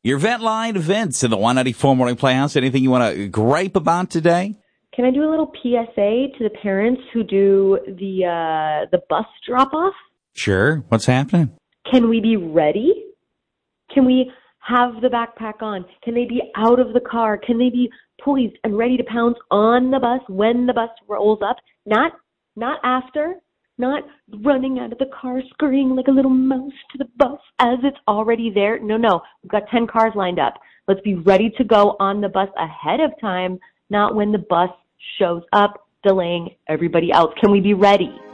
Your vent line events in the 194 Morning Playhouse. Anything you want to gripe about today? Can I do a little PSA to the parents who do the bus drop-off? Sure. What's happening? Can we be ready? Can we have the backpack on? Can they be out of the car? Can they be poised and ready to pounce on the bus when the bus rolls up? Not after. Not running out of the car scurrying like a little mouse to the bus as it's already there. No. We've got 10 cars lined up. Let's be ready to go on the bus ahead of time, not when the bus shows up, delaying everybody else. Can we be ready?